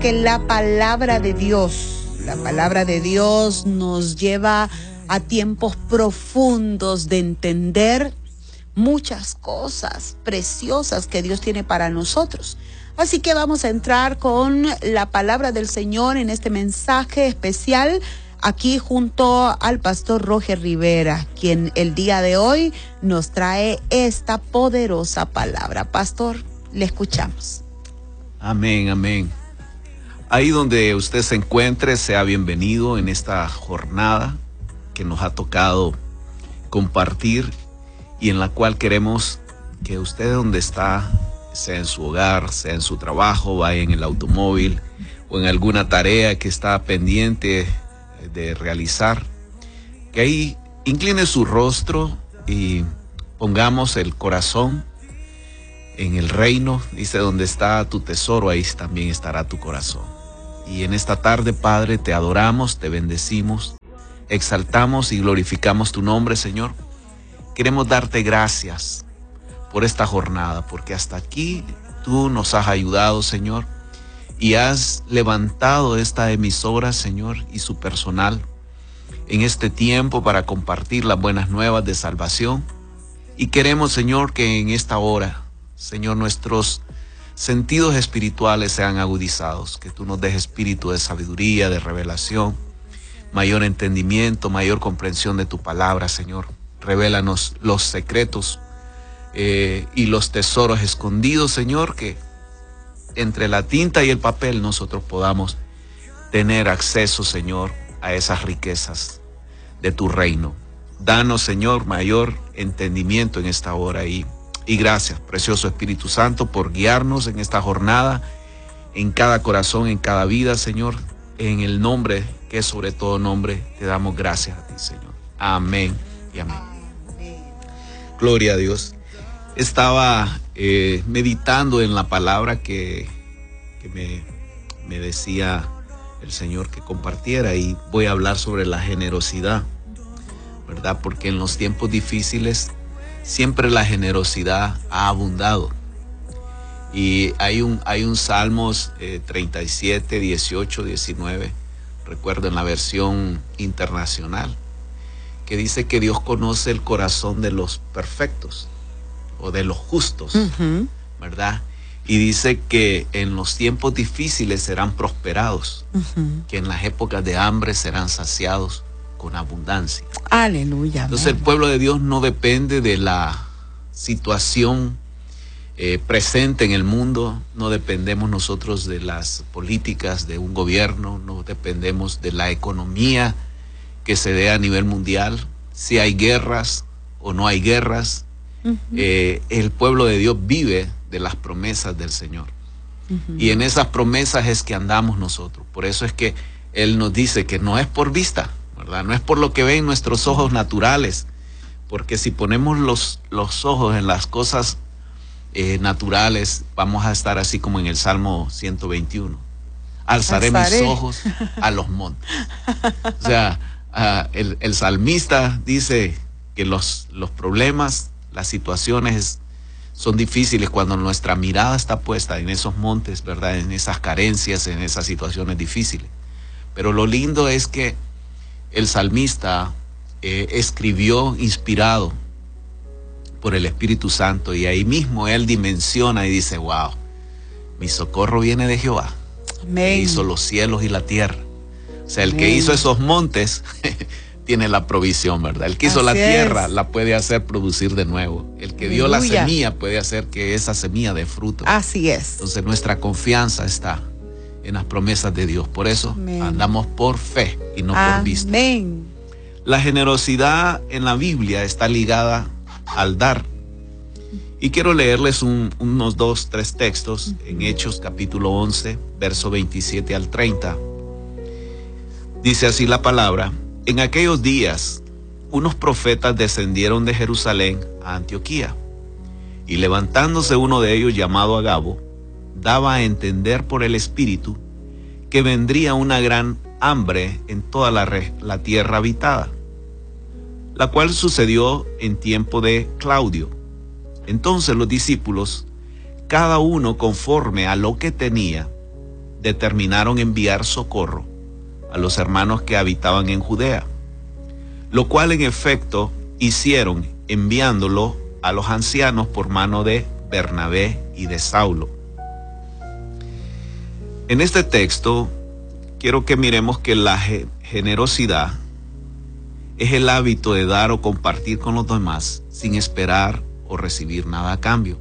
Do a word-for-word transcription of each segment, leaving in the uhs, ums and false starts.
que la palabra de Dios, la palabra de Dios nos lleva a tiempos profundos de entender muchas cosas preciosas que Dios tiene para nosotros. Así que vamos a entrar con la palabra del Señor en este mensaje especial aquí junto al pastor Roger Rivera, quien el día de hoy nos trae esta poderosa palabra. Pastor, le escuchamos. Amén, amén. Ahí donde usted se encuentre, sea bienvenido en esta jornada que nos ha tocado compartir y en la cual queremos que usted donde está, sea en su hogar, sea en su trabajo, vaya en el automóvil o en alguna tarea que está pendiente de realizar, que ahí incline su rostro y pongamos el corazón en el reino. Dice, donde está tu tesoro, ahí también estará tu corazón. Y en esta tarde, Padre, te adoramos, te bendecimos, exaltamos y glorificamos tu nombre, Señor. Queremos darte gracias por esta jornada, porque hasta aquí tú nos has ayudado, Señor, y has levantado esta emisora, Señor, y su personal en este tiempo para compartir las buenas nuevas de salvación. Y queremos, Señor, que en esta hora, Señor, nuestros sentidos espirituales sean agudizados, que tú nos des espíritu de sabiduría, de revelación, mayor entendimiento, mayor comprensión de tu palabra, Señor. Revélanos los secretos eh, y los tesoros escondidos, Señor, que entre la tinta y el papel nosotros podamos tener acceso, Señor, a esas riquezas de tu reino. Danos, Señor, mayor entendimiento en esta hora y, y gracias, precioso Espíritu Santo, por guiarnos en esta jornada, en cada corazón, en cada vida, Señor. En el nombre que es sobre todo nombre, te damos gracias a ti, Señor. Amén y amén. Gloria a Dios. Estaba eh, meditando en la palabra que, que me, me decía el Señor que compartiera, y voy a hablar sobre la generosidad, ¿verdad? Porque en los tiempos difíciles siempre la generosidad ha abundado. Y hay un, hay un Salmos eh, treinta y siete, dieciocho, diecinueve, recuerdo en la versión internacional, que dice que Dios conoce el corazón de los perfectos o de los justos, uh-huh. ¿verdad? Y dice que en los tiempos difíciles serán prosperados, uh-huh. que en las épocas de hambre serán saciados con abundancia. Aleluya. Entonces amén. El pueblo de Dios no depende de la situación eh, presente en el mundo, no dependemos nosotros de las políticas de un gobierno, no dependemos de la economía que se dé a nivel mundial, si hay guerras o no hay guerras. Uh-huh. eh, el pueblo de Dios vive de las promesas del Señor. Uh-huh. Y en esas promesas es que andamos nosotros. Por eso es que Él nos dice que no es por vista, ¿verdad? No es por lo que ven nuestros ojos naturales, porque si ponemos los, los ojos en las cosas eh, naturales, vamos a estar así como en el Salmo ciento veintiuno. Alzaré, Alzaré. mis ojos a los montes. O sea, Uh, el, el salmista dice que los, los problemas, las situaciones son difíciles cuando nuestra mirada está puesta en esos montes, ¿verdad? En esas carencias, en esas situaciones difíciles. Pero lo lindo es que el salmista eh, escribió inspirado por el Espíritu Santo, y ahí mismo él dimensiona y dice, wow, mi socorro viene de Jehová, que hizo los cielos y la tierra. O sea, el Amén. Que hizo esos montes tiene la provisión, ¿verdad? El que hizo Así la tierra es. La puede hacer producir de nuevo. El que dio Aleluya. La semilla puede hacer que esa semilla dé fruto. Así es. Entonces nuestra confianza está en las promesas de Dios. Por eso Amén. Andamos por fe y no Amén. Por vista. La generosidad en la Biblia está ligada al dar. Y quiero leerles un, unos dos, tres textos en Hechos capítulo once, verso veintisiete al treinta. Dice así la palabra: en aquellos días, unos profetas descendieron de Jerusalén a Antioquía, y levantándose uno de ellos, llamado Agabo, daba a entender por el Espíritu que vendría una gran hambre en toda la, re, la tierra habitada, la cual sucedió en tiempo de Claudio. Entonces los discípulos, cada uno conforme a lo que tenía, determinaron enviar socorro a los hermanos que habitaban en Judea, lo cual en efecto hicieron, enviándolo a los ancianos por mano de Bernabé y de Saulo. En este texto quiero que miremos que la generosidad es el hábito de dar o compartir con los demás sin esperar o recibir nada a cambio.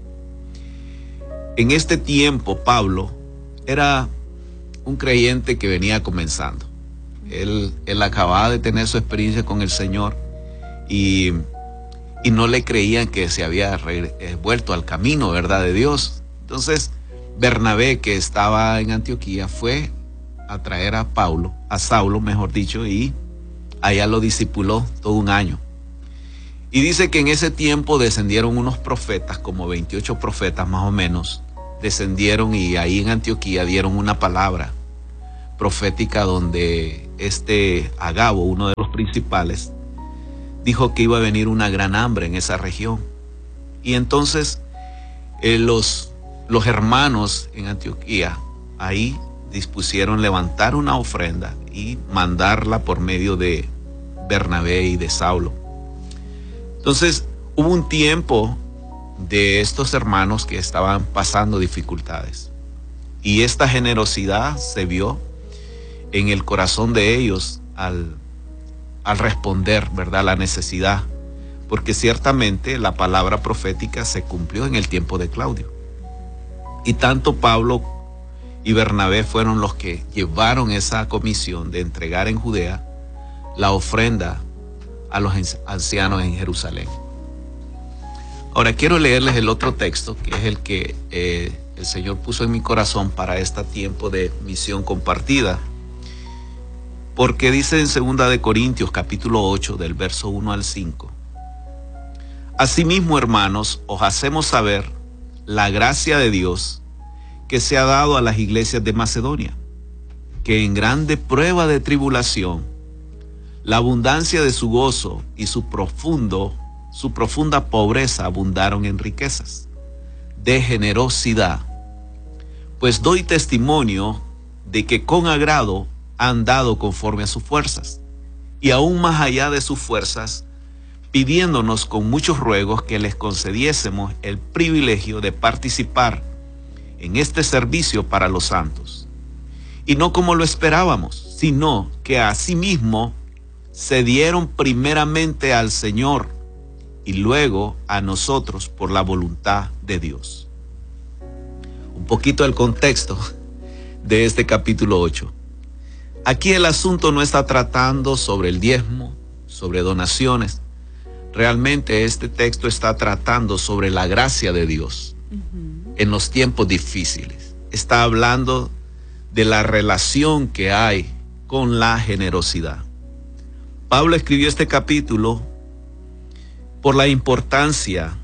En este tiempo Pablo era un creyente que venía comenzando. Él, él acababa de tener su experiencia con el Señor y, y no le creían que se había re, eh, vuelto al camino, ¿verdad?, de Dios. Entonces Bernabé, que estaba en Antioquía, fue a traer a Pablo, a Saulo, mejor dicho, y allá lo discipuló todo un año. Y dice que en ese tiempo descendieron unos profetas, como veintiocho profetas más o menos, descendieron y ahí en Antioquía dieron una palabra profética donde este Agabo, uno de los principales, dijo que iba a venir una gran hambre en esa región. Y entonces eh, los, los hermanos en Antioquía ahí dispusieron levantar una ofrenda y mandarla por medio de Bernabé y de Saulo. Entonces hubo un tiempo de estos hermanos que estaban pasando dificultades y esta generosidad se vio en el corazón de ellos al, al responder, ¿verdad?, la necesidad, porque ciertamente la palabra profética se cumplió en el tiempo de Claudio. Y tanto Pablo y Bernabé fueron los que llevaron esa comisión de entregar en Judea la ofrenda a los ancianos en Jerusalén. Ahora quiero leerles el otro texto, que es el que eh, el Señor puso en mi corazón para este tiempo de misión compartida, porque dice en segunda de Corintios capítulo ocho del verso uno al cinco: Asimismo, hermanos, os hacemos saber la gracia de Dios que se ha dado a las iglesias de Macedonia, que en grande prueba de tribulación, la abundancia de su gozo y su profundo, su profunda pobreza abundaron en riquezas de generosidad. Pues doy testimonio de que con agrado han dado conforme a sus fuerzas, y aún más allá de sus fuerzas, pidiéndonos con muchos ruegos que les concediésemos el privilegio de participar en este servicio para los santos. Y no como lo esperábamos, sino que asimismo se dieron primeramente al Señor y luego a nosotros por la voluntad de Dios. Un poquito el contexto de este capítulo ocho. Aquí el asunto no está tratando sobre el diezmo, sobre donaciones. Realmente este texto está tratando sobre la gracia de Dios uh-huh. en los tiempos difíciles. Está hablando de la relación que hay con la generosidad. Pablo escribió este capítulo por la importancia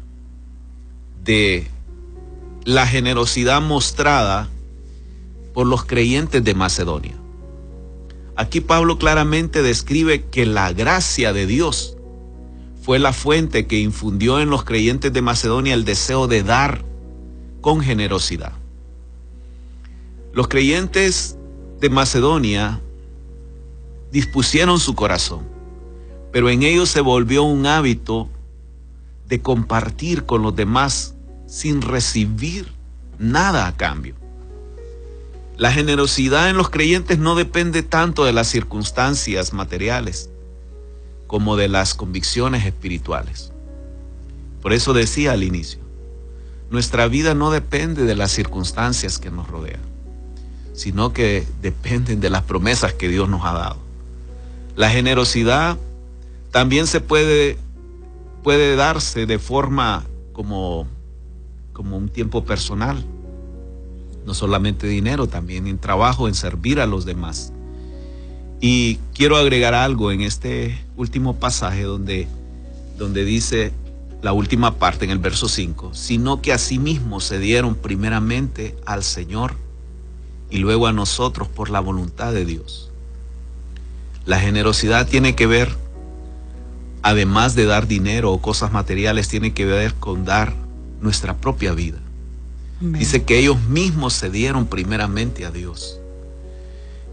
de la generosidad mostrada por los creyentes de Macedonia. Aquí Pablo claramente describe que la gracia de Dios fue la fuente que infundió en los creyentes de Macedonia el deseo de dar con generosidad. Los creyentes de Macedonia dispusieron su corazón, pero en ellos se volvió un hábito de compartir con los demás sin recibir nada a cambio. La generosidad en los creyentes no depende tanto de las circunstancias materiales como de las convicciones espirituales. Por eso decía al inicio, nuestra vida no depende de las circunstancias que nos rodean, sino que dependen de las promesas que Dios nos ha dado. La generosidad también se puede, puede darse de forma como, como un tiempo personal. No solamente dinero, también en trabajo, en servir a los demás. Y quiero agregar algo en este último pasaje donde, donde dice la última parte en el verso cinco, sino que asimismo se dieron primeramente al Señor y luego a nosotros por la voluntad de Dios. La generosidad tiene que ver, además de dar dinero o cosas materiales, tiene que ver con dar nuestra propia vida. Amén. Dice que ellos mismos se dieron primeramente a Dios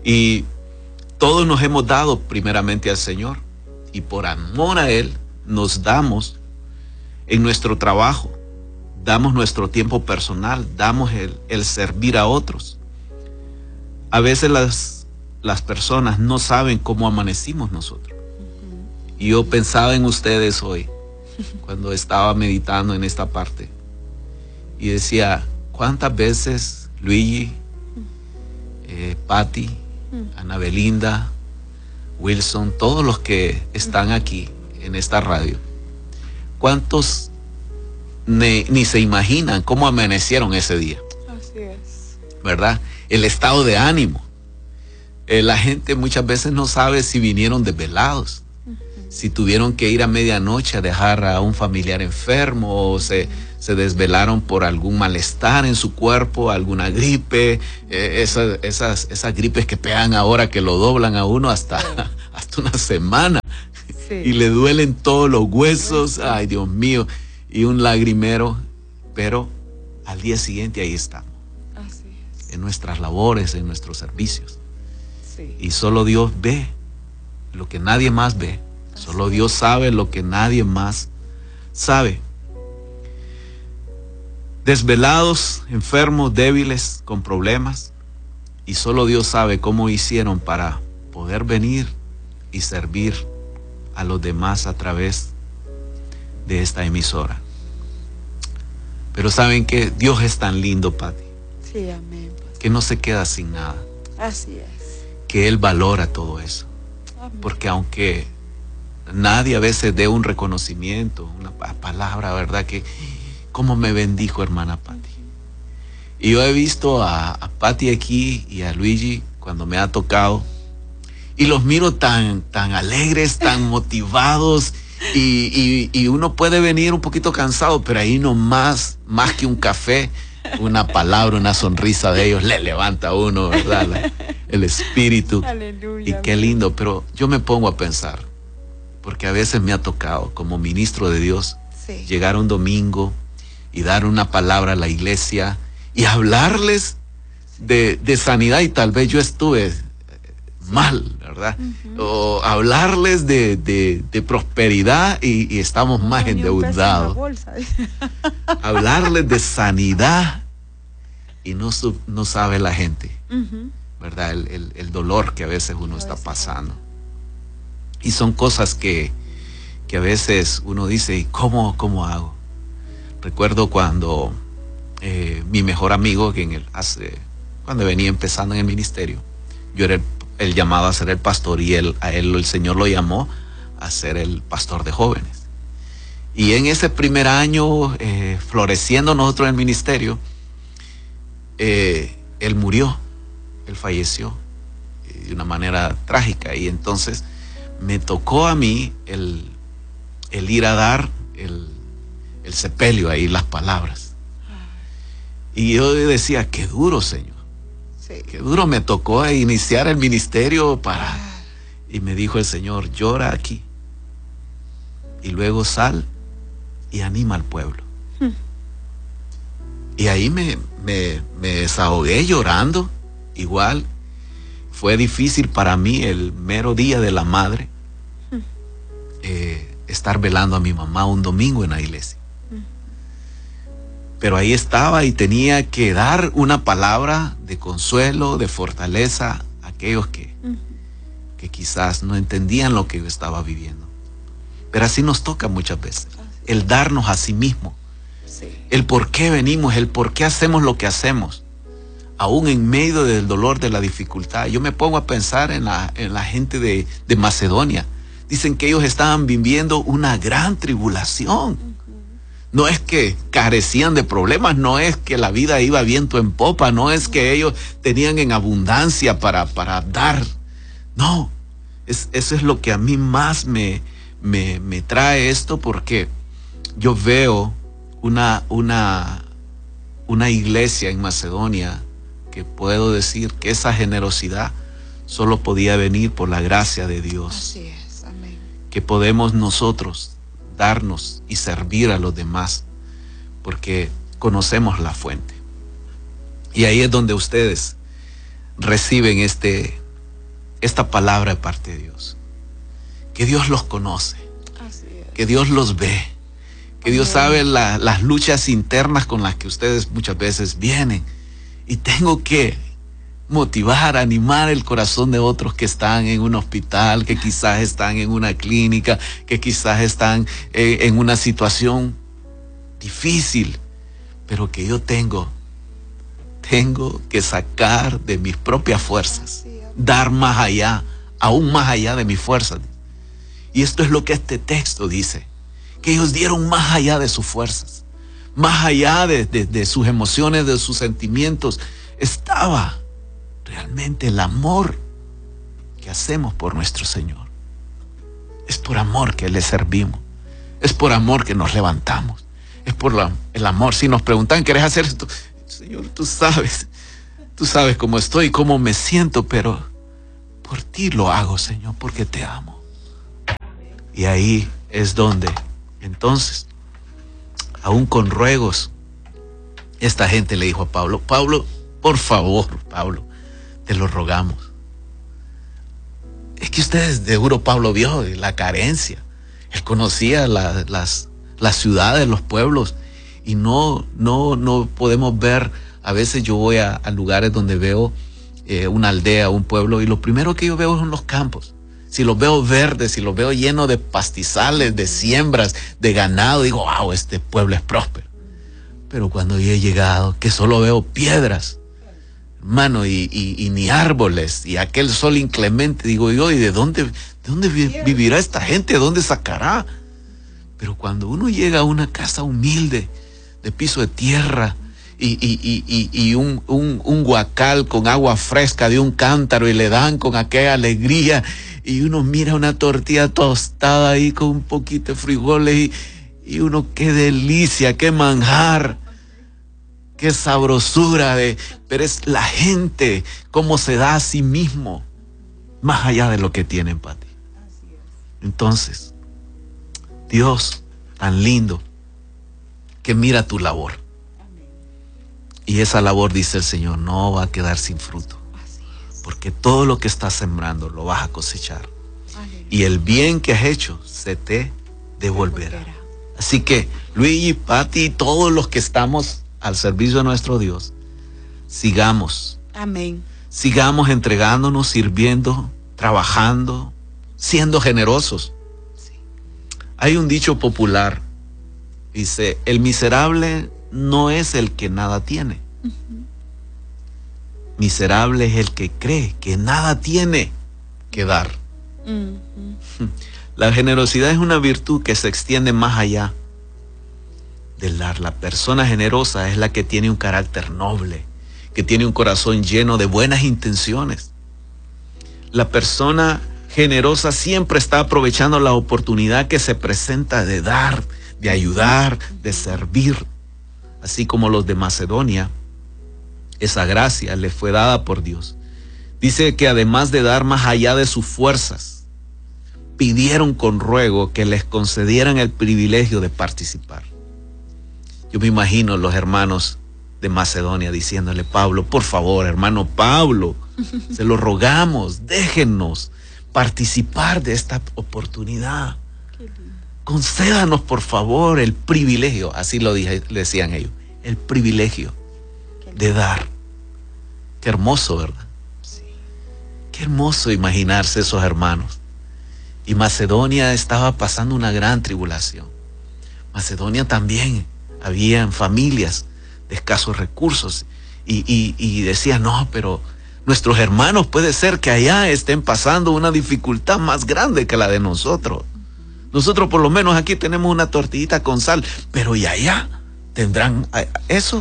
Y todos nos hemos dado primeramente al Señor. Y por amor a Él nos damos en nuestro trabajo, damos nuestro tiempo personal, damos el, el servir a otros. A veces las, las personas no saben cómo amanecimos nosotros. Uh-huh. Y yo pensaba en ustedes hoy, cuando estaba meditando en esta parte, y decía, ¿cuántas veces Luigi, eh, Patti, Ana Belinda, Wilson, todos los que están aquí en esta radio, cuántos ni, ni se imaginan cómo amanecieron ese día? Así es. ¿Verdad? El estado de ánimo. Eh, la gente muchas veces no sabe si vinieron desvelados, uh-huh. si tuvieron que ir a medianoche a dejar a un familiar enfermo, o se, se desvelaron por algún malestar en su cuerpo, alguna gripe, eh, esas, esas, esas gripes que pegan ahora, que lo doblan a uno hasta, hasta una semana, sí. Y le duelen todos los huesos, ay Dios mío, y un lagrimero, pero al día siguiente ahí estamos, así es. En nuestras labores, en nuestros servicios. Sí. Y solo Dios ve lo que nadie más ve. Así solo Dios sabe lo que nadie más sabe. Desvelados, enfermos, débiles, con problemas. Y solo Dios sabe cómo hicieron para poder venir y servir a los demás a través de esta emisora. Pero ¿saben qué? Dios es tan lindo, Patti. Sí, amén. Que no se queda sin nada. Así es. Que Él valora todo eso. Amén. Porque aunque nadie a veces dé un reconocimiento, una palabra, ¿verdad? Que cómo me bendijo, hermana Patti. Uh-huh. Y yo he visto a, a Patti aquí y a Luigi cuando me ha tocado, y los miro tan, tan alegres, tan motivados, y, y, y uno puede venir un poquito cansado, pero ahí nomás, más que un café, una palabra, una sonrisa de ellos le levanta a uno, ¿verdad? La, el espíritu. Aleluya. Y qué lindo, pero yo me pongo a pensar, porque a veces me ha tocado como ministro de Dios, sí, llegar un domingo y dar una palabra a la iglesia y hablarles de, de sanidad, y tal vez yo estuve mal, ¿verdad? Uh-huh. O hablarles de, de, de prosperidad y, y estamos no, más endeudados. Hablarles de sanidad y no, no sabe la gente, uh-huh, ¿verdad? El, el, el dolor que a veces uno está pasando. Y son cosas que, que a veces uno dice, ¿y cómo, cómo hago? Recuerdo cuando eh, mi mejor amigo, que en el, hace, cuando venía empezando en el ministerio, yo era el, el llamado a ser el pastor, y él, a él el Señor lo llamó a ser el pastor de jóvenes. Y en ese primer año, eh, floreciendo nosotros en el ministerio, eh, él murió, él falleció eh, de una manera trágica, y entonces me tocó a mí el, el ir a dar el, el sepelio ahí, las palabras. Y yo decía, qué duro, Señor. Sí. Qué duro me tocó iniciar el ministerio para... Y me dijo el Señor, llora aquí. Y luego sal y anima al pueblo. Hmm. Y ahí me, me, me desahogué llorando. Igual fue difícil para mí el mero día de la madre, hmm, eh, estar velando a mi mamá un domingo en la iglesia. Hmm. Pero ahí estaba y tenía que dar una palabra de consuelo, de fortaleza a aquellos que, uh-huh, que quizás no entendían lo que yo estaba viviendo. Pero así nos toca muchas veces, el darnos a sí mismo, sí, el por qué venimos, el por qué hacemos lo que hacemos, aún en medio del dolor, de la dificultad. Yo me pongo a pensar en la, en la gente de, de Macedonia. Dicen que ellos estaban viviendo una gran tribulación. No es que carecían de problemas, no es que la vida iba viento en popa, no es que ellos tenían en abundancia para, para dar. No, es, eso es lo que a mí más me, me, me trae esto, porque yo veo una, una, una iglesia en Macedonia que puedo decir que esa generosidad solo podía venir por la gracia de Dios. Así es, amén. Que podemos nosotros darnos y servir a los demás porque conocemos la fuente. Y ahí es donde ustedes reciben este, esta palabra de parte de Dios. Que Dios los conoce, que Dios los ve, que Dios sabe la, las luchas internas con las que ustedes muchas veces vienen. Y tengo que motivar, animar el corazón de otros que están en un hospital, que quizás están en una clínica, que quizás están eh, en una situación difícil, pero que yo tengo, tengo que sacar de mis propias fuerzas, dar más allá, aún más allá de mis fuerzas. Y esto es lo que este texto dice, que ellos dieron más allá de sus fuerzas, más allá de, de, de sus emociones, de sus sentimientos, estaba realmente el amor que hacemos por nuestro Señor. Es por amor que le servimos, es por amor que nos levantamos, es por la, el amor. Si nos preguntan, ¿querés hacer esto? Señor, tú sabes, tú sabes cómo estoy, cómo me siento, pero por ti lo hago, Señor, porque te amo. Y ahí es donde, entonces, aún con ruegos, esta gente le dijo a Pablo, Pablo, por favor, Pablo, te lo rogamos. Es que ustedes, de seguro Pablo vio la carencia. Él conocía la, las, las ciudades, los pueblos, y no, no, no podemos ver. A veces yo voy a, a lugares donde veo eh, una aldea, un pueblo, y lo primero que yo veo son los campos. Si los veo verdes, si los veo llenos de pastizales, de siembras, de ganado, digo, wow, este pueblo es próspero. Pero cuando yo he llegado, que solo veo piedras, hermano, y, y, y ni árboles, y aquel sol inclemente, digo yo, ¿y de dónde, de dónde vivirá esta gente? ¿De dónde sacará? Pero cuando uno llega a una casa humilde, de piso de tierra, y, y, y, y, y un, un, un guacal con agua fresca de un cántaro, y le dan con aquella alegría, y uno mira una tortilla tostada ahí con un poquito de frijoles, y, y uno, qué delicia, qué manjar, qué sabrosura de, pero es la gente, cómo se da a sí mismo, más allá de lo que tienen para ti. Entonces, Dios tan lindo, que mira tu labor. Y esa labor, dice el Señor, no va a quedar sin fruto. Porque todo lo que estás sembrando lo vas a cosechar. Y el bien que has hecho se te devolverá. Así que, Luigi, Pati, todos los que estamos al servicio de nuestro Dios, sigamos. Amén. Sigamos entregándonos, sirviendo, trabajando, siendo generosos. Sí. Hay un dicho popular, dice, el miserable no es el que nada tiene. Uh-huh. Miserable es el que cree que nada tiene que dar. Uh-huh. La generosidad es una virtud que se extiende más allá del dar. La persona generosa es la que tiene un carácter noble, que tiene un corazón lleno de buenas intenciones. La persona generosa siempre está aprovechando la oportunidad que se presenta de dar, de ayudar, de servir. Así como los de Macedonia, esa gracia les fue dada por Dios. Dice que además de dar más allá de sus fuerzas, pidieron con ruego que les concedieran el privilegio de participar. Yo me imagino los hermanos de Macedonia diciéndole, Pablo, por favor, hermano Pablo, se lo rogamos, déjennos participar de esta oportunidad. Concédanos, por favor, el privilegio, así lo dije, le decían ellos, el privilegio de dar. Qué hermoso, ¿verdad? Sí. Qué hermoso imaginarse esos hermanos. Y Macedonia estaba pasando una gran tribulación. Macedonia también habían familias de escasos recursos y, y, y decían, no, pero nuestros hermanos puede ser que allá estén pasando una dificultad más grande que la de nosotros. Nosotros por lo menos aquí tenemos una tortillita con sal, pero ¿y allá tendrán eso?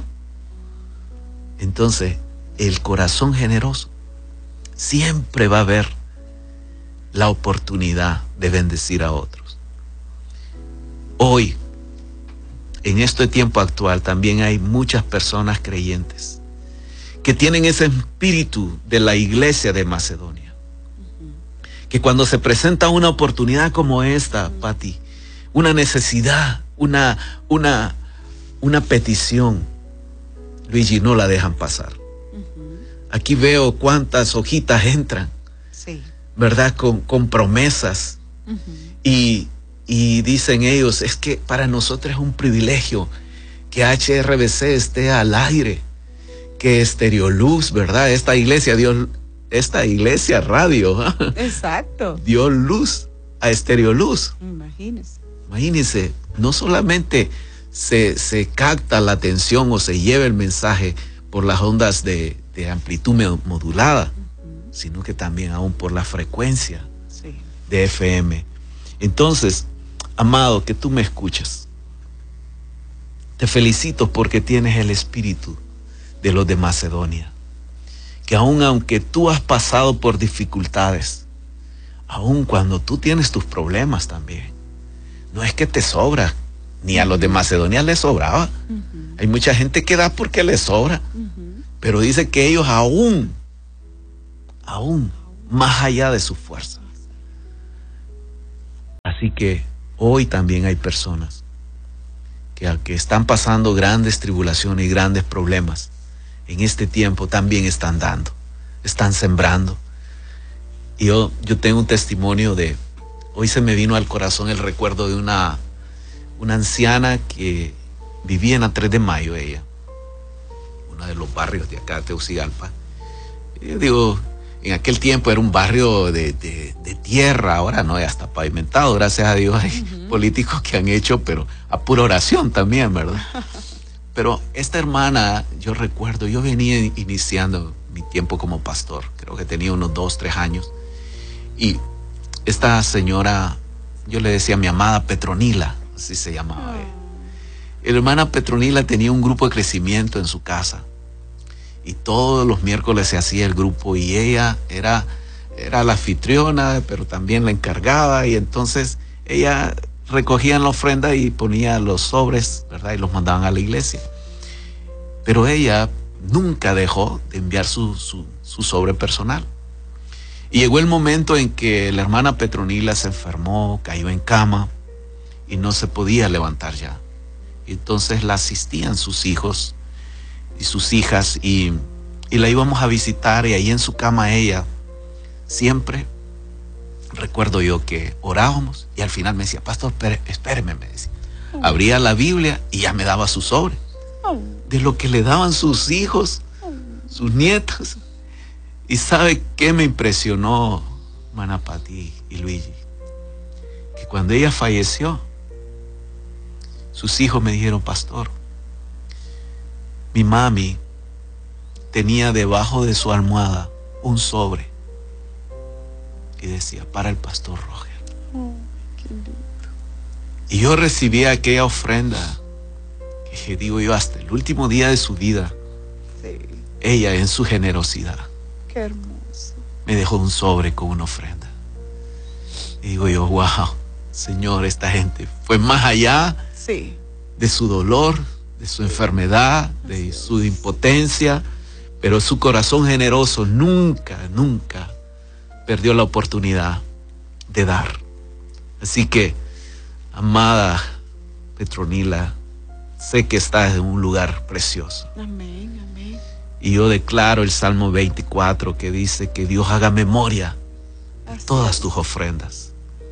Entonces, el corazón generoso siempre va a ver la oportunidad de bendecir a otros. Hoy, en este tiempo actual, también hay muchas personas creyentes que tienen ese espíritu de la iglesia de Macedonia. Que cuando se presenta una oportunidad como esta, Pati, una necesidad, una, una, una petición, Luigi, no la dejan pasar. Uh-huh. Aquí veo cuántas hojitas entran. Sí. sí. ¿verdad? Con, con promesas. Uh-huh. Y, y dicen ellos, es que para nosotros es un privilegio que H R B C esté al aire, que Estereoluz, ¿verdad? Esta iglesia dio, esta iglesia radio. Exacto. Dio luz a Estereoluz. Imagínese. Imagínense, no solamente se, se capta la atención o se lleva el mensaje por las ondas de, de amplitud modulada, uh-huh. sino que también aún por la frecuencia sí. de F M. Entonces, amado, que tú me escuchas, te felicito porque tienes el espíritu de los de Macedonia, que aun aunque tú has pasado por dificultades, aun cuando tú tienes tus problemas también, no es que te sobra, ni a los de Macedonia les sobraba. Uh-huh. Hay mucha gente que da porque les sobra, uh-huh. pero dice que ellos aún, aún, más allá de su fuerza. Así que hoy también hay personas que, que están pasando grandes tribulaciones y grandes problemas. En este tiempo también están dando, están sembrando. Y yo, yo tengo un testimonio de, hoy se me vino al corazón el recuerdo de una, una anciana que vivía en la tres de mayo, ella, uno de los barrios de acá, Tegucigalpa. Y yo digo, en aquel tiempo era un barrio de, de, de tierra, ahora no, ya está pavimentado, gracias a Dios hay uh-huh. políticos que han hecho, pero a pura oración también, ¿verdad? Pero esta hermana, yo recuerdo, yo venía iniciando mi tiempo como pastor, creo que tenía unos dos, tres años, y esta señora, yo le decía mi amada Petronila, así se llamaba ella. La hermana Petronila tenía un grupo de crecimiento en su casa, y todos los miércoles se hacía el grupo, y ella era, era la anfitriona, pero también la encargaba, y entonces ella recogían la ofrenda y ponía los sobres, ¿verdad? Y los mandaban a la iglesia. Pero ella nunca dejó de enviar su, su, su sobre personal. Y llegó el momento en que la hermana Petronila se enfermó, cayó en cama y no se podía levantar ya. Y entonces la asistían sus hijos y sus hijas y, y la íbamos a visitar, y ahí en su cama ella siempre, recuerdo yo que orábamos y al final me decía, pastor, espéreme, espéreme, me decía. Oh. Abría la Biblia y ya me daba su sobre. Oh. De lo que le daban sus hijos, oh. sus nietos. Y ¿sabe qué me impresionó, hermana Pati y Luigi? Que cuando ella falleció, sus hijos me dijeron, pastor, mi mami tenía debajo de su almohada un sobre y decía, para el pastor Roger. Oh, qué lindo. Y yo recibí aquella ofrenda que digo yo, hasta el último día de su vida, sí. ella en su generosidad, qué hermoso, me dejó un sobre con una ofrenda. Y digo yo, wow, Señor, esta gente fue más allá sí. de su dolor, de su enfermedad, de su impotencia, pero su corazón generoso nunca, nunca perdió la oportunidad de dar. Así que, amada Petronila, sé que estás en un lugar precioso. Amén, amén. Y yo declaro el Salmo veinticuatro que dice que Dios haga memoria de todas tus ofrendas.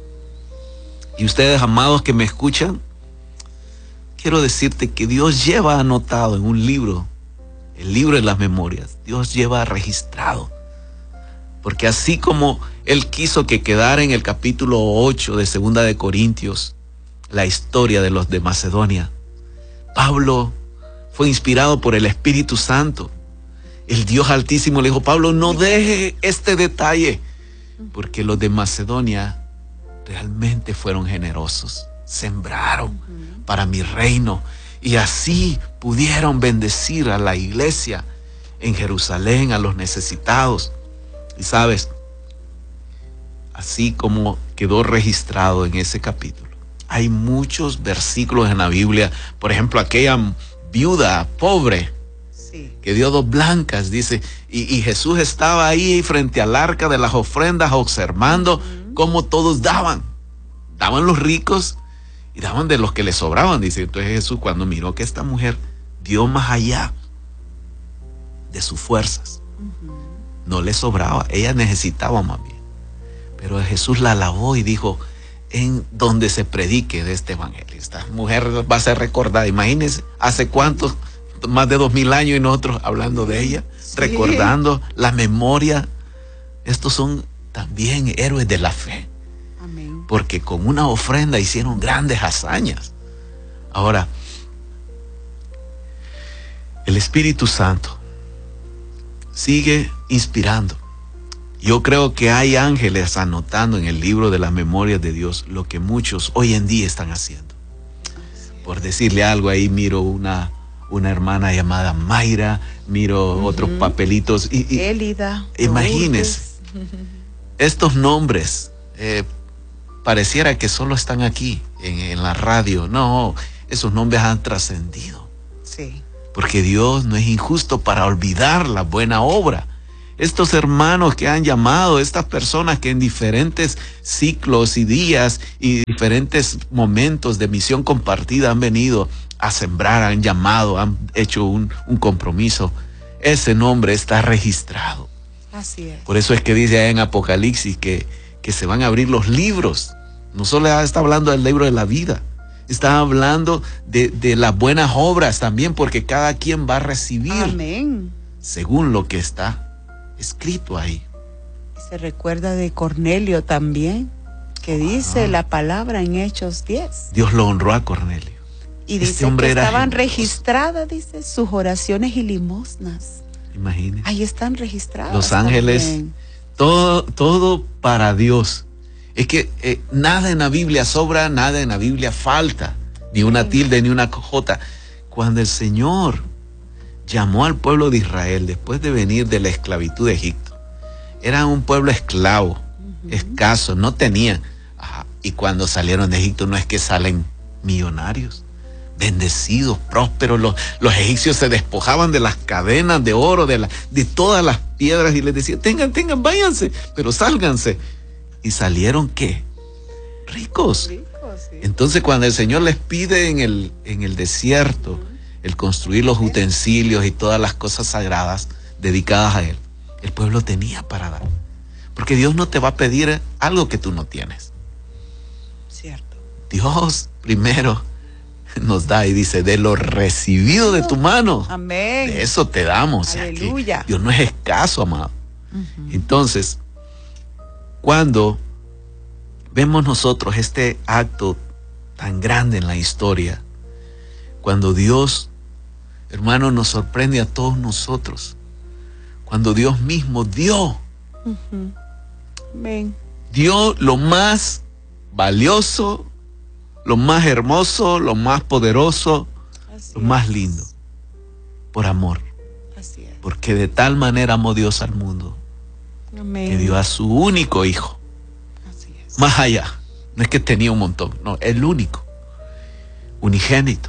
Y ustedes, amados que me escuchan, quiero decirte que Dios lleva anotado en un libro, el libro de las memorias, Dios lleva registrado. Porque así como Él quiso que quedara en el capítulo ocho de Segunda de Corintios la historia de los de Macedonia, Pablo fue inspirado por el Espíritu Santo. El Dios Altísimo le dijo, Pablo, no deje este detalle, porque los de Macedonia realmente fueron generosos, sembraron uh-huh. para mi reino, y así pudieron bendecir a la iglesia en Jerusalén, a los necesitados. Y sabes, así como quedó registrado en ese capítulo, hay muchos versículos en la Biblia. Por ejemplo, aquella viuda pobre sí. que dio dos blancas, dice, y, y Jesús estaba ahí frente al arca de las ofrendas observando uh-huh. cómo todos daban. Daban los ricos y daban de los que les sobraban, dice. Entonces Jesús, cuando miró que esta mujer dio más allá de sus fuerzas, uh-huh. no le sobraba, ella necesitaba más bien. Pero Jesús la alabó y dijo, en donde se predique de este evangelio. Esta mujer va a ser recordada. Imagínense, hace cuántos, más de dos mil años y nosotros hablando de ella, sí, recordando la memoria. Estos son también héroes de la fe. Amén. Porque con una ofrenda hicieron grandes hazañas. Ahora, el Espíritu Santo sigue inspirando. Yo creo que hay ángeles anotando en el libro de las memorias de Dios lo que muchos hoy en día están haciendo. Por decirle algo, ahí miro una, una hermana llamada Mayra, miro uh-huh. otros papelitos. Y, y Élida. Imagínense, estos nombres, eh, pareciera que solo están aquí, en, en la radio. No, esos nombres han trascendido. Sí. Porque Dios no es injusto para olvidar la buena obra. Estos hermanos que han llamado, estas personas que en diferentes ciclos y días y diferentes momentos de misión compartida han venido a sembrar, han llamado, han hecho un, un compromiso. Ese nombre está registrado. Así es. Por eso es que dice en Apocalipsis que, que se van a abrir los libros. No solo está hablando del libro de la vida, está hablando de, de las buenas obras también, porque cada quien va a recibir. Amén. Según lo que está escrito ahí. Se recuerda de Cornelio también, que dice ah. la palabra en Hechos diez. Dios lo honró a Cornelio. Y dice este hombre que estaban registradas, dice, sus oraciones y limosnas. Imagínense. Ahí están registradas. Los ángeles, también. todo, todo para Dios. Es que eh, nada en la Biblia sobra, nada en la Biblia falta, ni una tilde, ni una jota. Cuando el Señor llamó al pueblo de Israel después de venir de la esclavitud de Egipto, eran un pueblo esclavo, uh-huh. escaso, no tenían. Ajá. Y cuando salieron de Egipto no es que salen millonarios, bendecidos, prósperos. Los, los egipcios se despojaban de las cadenas de oro, de, la, de todas las piedras, y les decían, tengan, tengan, váyanse, pero sálganse. ¿Y salieron qué? Ricos. Ricos, sí. Entonces cuando el Señor les pide en el, en el desierto, uh-huh. el construir los utensilios y todas las cosas sagradas dedicadas a Él, el pueblo tenía para dar. Porque Dios no te va a pedir algo que tú no tienes. Cierto. Dios primero nos da y dice, de lo recibido de tu mano, amén, de eso te damos. Aleluya. O sea, Dios no es escaso, amado. Uh-huh. Entonces, cuando vemos nosotros este acto tan grande en la historia, cuando Dios, hermano, nos sorprende a todos nosotros, cuando Dios mismo dio, uh-huh. Amén. dio lo más valioso, lo más hermoso, lo más poderoso, así lo es. Más lindo, por amor. Así es. Porque de tal manera amó Dios al mundo, amén, que dio a su único hijo. Así es. Más allá, no es que tenía un montón, no, el único, unigénito.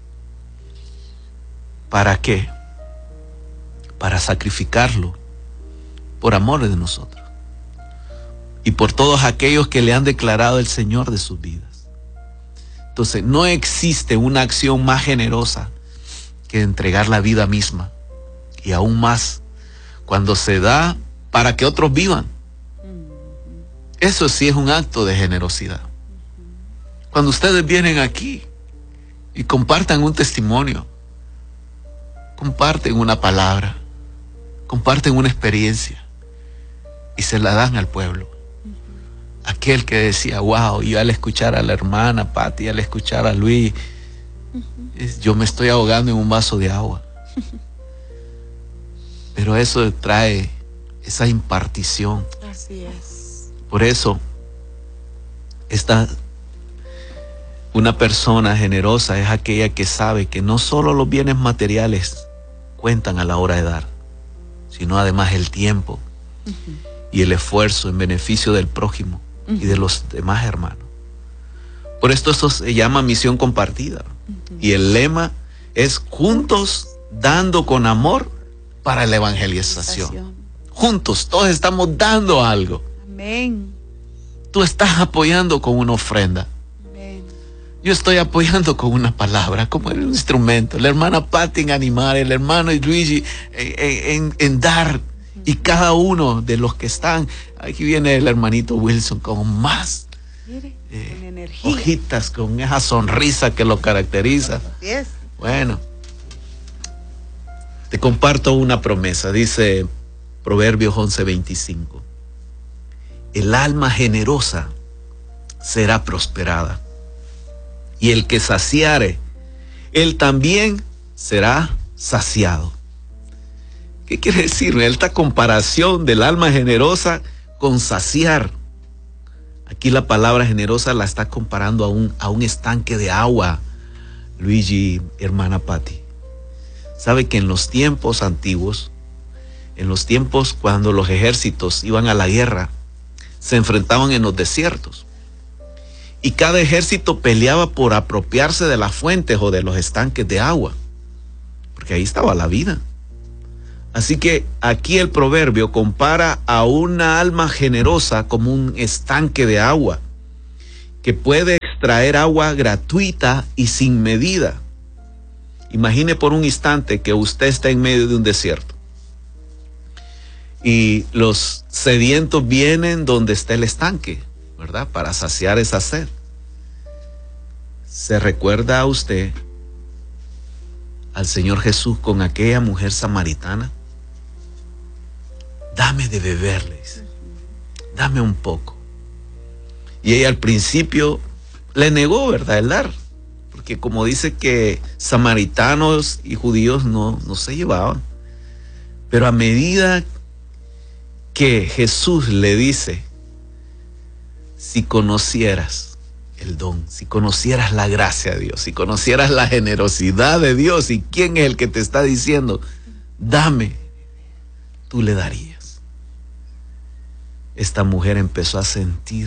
¿Para qué? Para sacrificarlo por amor de nosotros y por todos aquellos que le han declarado el Señor de sus vidas. Entonces, no existe una acción más generosa que entregar la vida misma, y aún más cuando se da para que otros vivan. Eso sí es un acto de generosidad. Cuando ustedes vienen aquí y compartan un testimonio, comparten una palabra, comparten una experiencia y se la dan al pueblo. Uh-huh. Aquel que decía, wow, yo al escuchar a la hermana Pati, al escuchar a Luis, uh-huh. yo me estoy ahogando en un vaso de agua. Uh-huh. Pero eso trae esa impartición. Así es. Por eso, esta una persona generosa es aquella que sabe que no solo los bienes materiales cuentan a la hora de dar, sino además el tiempo uh-huh. y el esfuerzo en beneficio del prójimo uh-huh. y de los demás hermanos. Por esto esto se llama misión compartida. Uh-huh. Y el lema es juntos dando con amor para la evangelización. Juntos, todos estamos dando algo. Amén. Tú estás apoyando con una ofrenda. Yo estoy apoyando con una palabra, como un instrumento. La hermana Pati en animar, el hermano Luigi en, en, en dar Y cada uno de los que están, aquí viene el hermanito Wilson con más Mire, eh, con energía. hojitas, con esa sonrisa que lo caracteriza. Yes. Bueno, te comparto una promesa, dice Proverbios once veinticinco. El alma generosa será prosperada, y el que saciare, él también será saciado. ¿Qué quiere decir esta comparación del alma generosa con saciar? Aquí la palabra generosa la está comparando a un, a un estanque de agua, Luigi, hermana Patti. Sabe que en los tiempos antiguos, en los tiempos cuando los ejércitos iban a la guerra, se enfrentaban en los desiertos. Y cada ejército peleaba por apropiarse de las fuentes o de los estanques de agua, porque ahí estaba la vida. Así que aquí el proverbio compara a una alma generosa como un estanque de agua que puede extraer agua gratuita y sin medida. Imagine por un instante que usted está en medio de un desierto y los sedientos vienen donde está el estanque, ¿verdad? Para saciar esa sed. ¿Se recuerda a usted al Señor Jesús con aquella mujer samaritana? Dame de beberles, dame un poco. Y ella al principio le negó, ¿verdad?, el dar, porque como dice que samaritanos y judíos no, no se llevaban. Pero a medida que Jesús le dice, si conocieras el don, si conocieras la gracia de Dios, si conocieras la generosidad de Dios y quién es el que te está diciendo, dame, tú le darías. Esta mujer empezó a sentir,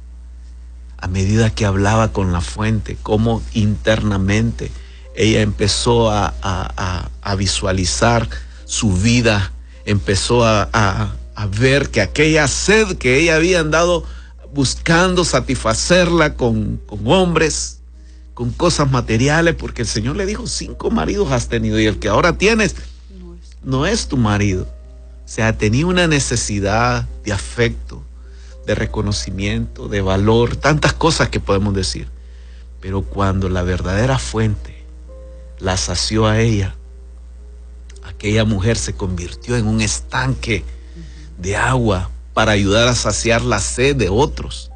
a medida que hablaba con la fuente, cómo internamente ella empezó a, a, a, a visualizar su vida, empezó a, a, a ver que aquella sed que ella había andado buscando satisfacerla con, con hombres, con cosas materiales, porque el Señor le dijo, cinco maridos has tenido y el que ahora tienes no es tu marido. O sea, tenía una necesidad de afecto, de reconocimiento, de valor, tantas cosas que podemos decir. Pero cuando la verdadera fuente la sació a ella, aquella mujer se convirtió en un estanque de agua para ayudar a saciar la sed de otros.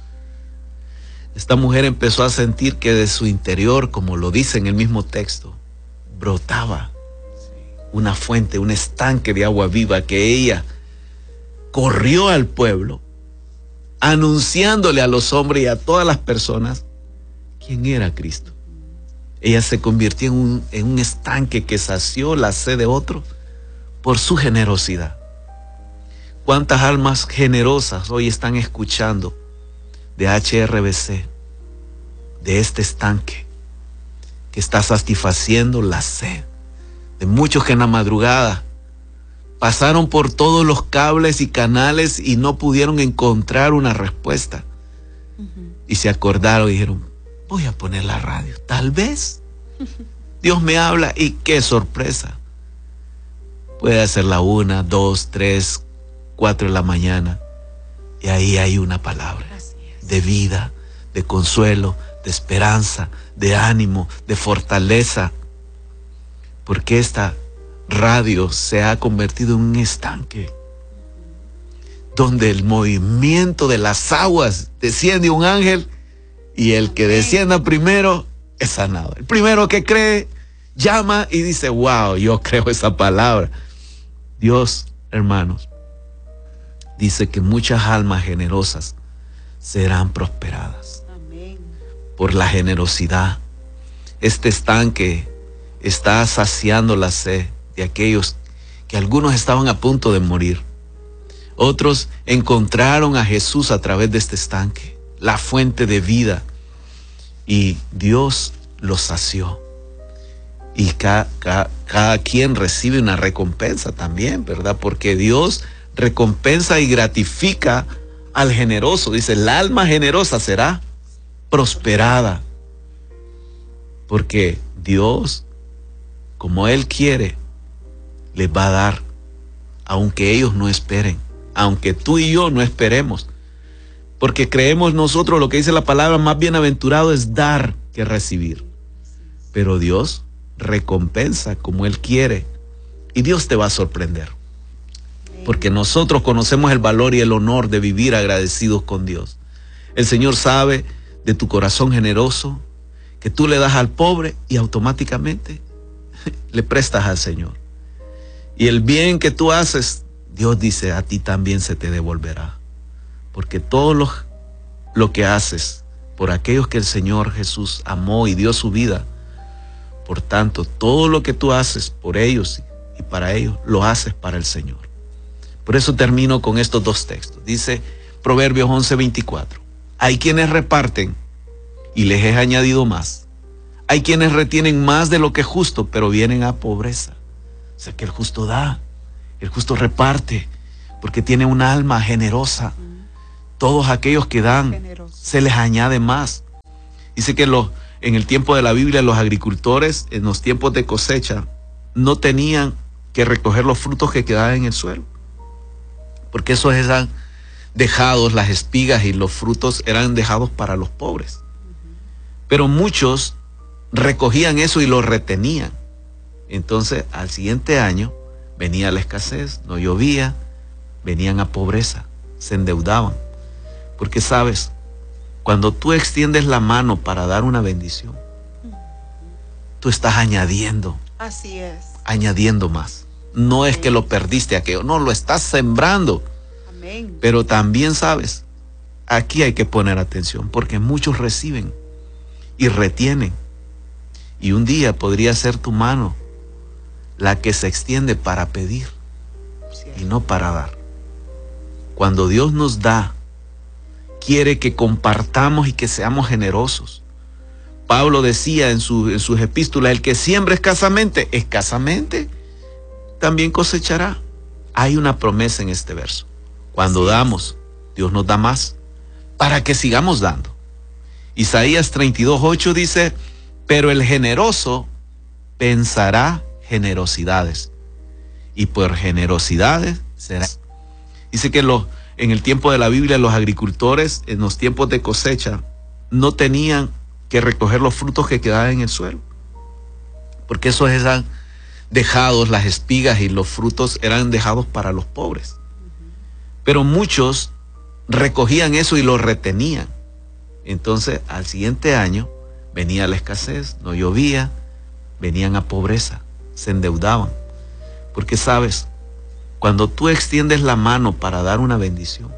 Esta mujer empezó a sentir que de su interior, como lo dice en el mismo texto, brotaba una fuente, un estanque de agua viva, que ella corrió al pueblo anunciándole a los hombres y a todas las personas quién era Cristo. Ella se convirtió en un, en un estanque que sació la sed de otro por su generosidad. ¿Cuántas almas generosas hoy están escuchando de H R B C, de este estanque que está satisfaciendo la sed de muchos que en la madrugada pasaron por todos los cables y canales y no pudieron encontrar una respuesta? Uh-huh. Y se acordaron y dijeron, voy a poner la radio, tal vez Dios me habla. Y qué sorpresa, puede ser la una, dos, tres, cuatro de la mañana y ahí hay una palabra de vida, de consuelo, de esperanza, de ánimo, de fortaleza, porque esta radio se ha convertido en un estanque donde el movimiento de las aguas desciende un ángel y el que descienda primero es sanado. El primero que cree llama y dice, wow, yo creo esa palabra. Dios, hermanos, dice que muchas almas generosas serán prosperadas. Amén. Por la generosidad. Este estanque está saciando la sed de aquellos que algunos estaban a punto de morir. Otros encontraron a Jesús a través de este estanque, la fuente de vida, y Dios los sació. Y cada, cada, cada quien recibe una recompensa también, ¿verdad? Porque Dios recompensa y gratifica al generoso. Dice, el alma generosa será prosperada, porque Dios, como Él quiere, les va a dar aunque ellos no esperen, aunque tú y yo no esperemos. Porque creemos nosotros, lo que dice la palabra, más bienaventurado es dar que recibir. Pero Dios recompensa como Él quiere, y Dios te va a sorprender. Porque nosotros conocemos el valor y el honor de vivir agradecidos con Dios. El Señor sabe de tu corazón generoso, que tú le das al pobre y automáticamente le prestas al Señor. Y el bien que tú haces, Dios dice, a ti también se te devolverá. Porque todo lo, lo que haces por aquellos que el Señor Jesús amó y dio su vida, por tanto, todo lo que tú haces por ellos y para ellos, lo haces para el Señor. Por eso termino con estos dos textos. Dice Proverbios once veinticuatro. Hay quienes reparten y les es añadido más. Hay quienes retienen más de lo que es justo, pero vienen a pobreza. O sea que el justo da, el justo reparte, porque tiene un alma generosa. Todos aquellos que dan, generoso, se les añade más. Dice que los, en el tiempo de la Biblia, los agricultores, en los tiempos de cosecha, no tenían que recoger los frutos que quedaban en el suelo, porque esos eran dejados, las espigas y los frutos eran dejados para los pobres. Pero muchos recogían eso y lo retenían. Entonces, al siguiente año, venía la escasez, no llovía, venían a pobreza, se endeudaban. Porque sabes, cuando tú extiendes la mano para dar una bendición, tú estás añadiendo. Así es. Añadiendo más. No es que lo perdiste aquello, no, lo estás sembrando. Amén. Pero también sabes, aquí hay que poner atención, porque muchos reciben y retienen. Y un día podría ser tu mano la que se extiende para pedir, y no para dar. Cuando Dios nos da, quiere que compartamos y que seamos generosos. Pablo decía en, su, en sus epístolas, el que siembra escasamente, escasamente también cosechará. Hay una promesa en este verso. Cuando damos, Dios nos da más, para que sigamos dando. Isaías treinta y dos ocho dice, pero el generoso pensará generosidades, y por generosidades será. Dice que los, en el tiempo de la Biblia, los agricultores, en los tiempos de cosecha, no tenían que recoger los frutos que quedaban en el suelo, porque esos eran dejados, las espigas y los frutos eran dejados para los pobres. Pero muchos recogían eso y lo retenían. Entonces, al siguiente año, venía la escasez, no llovía, venían a pobreza, se endeudaban. Porque sabes, cuando tú extiendes la mano para dar una bendición,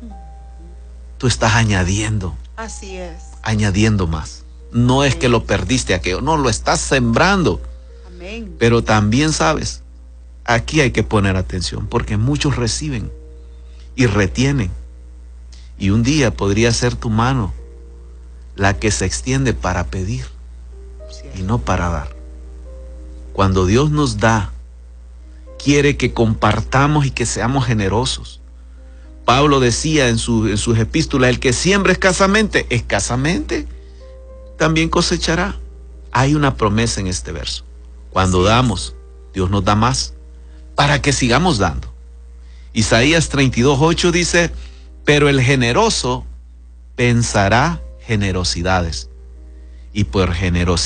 tú estás añadiendo. Así es. Añadiendo más. No es que lo perdiste aquello, no, lo estás sembrando. Amén. Pero también sabes, aquí hay que poner atención, porque muchos reciben y retienen. Y un día podría ser tu mano la que se extiende para pedir, sí, y no para dar. Cuando Dios nos da, quiere que compartamos y que seamos generosos. Pablo decía en, su, en sus epístolas, el que siembra escasamente, escasamente también cosechará. Hay una promesa en este verso. Cuando sí, damos, Dios nos da más, para que sigamos dando. Isaías treinta y dos ocho dice, pero el generoso pensará generosidades, y por generosidad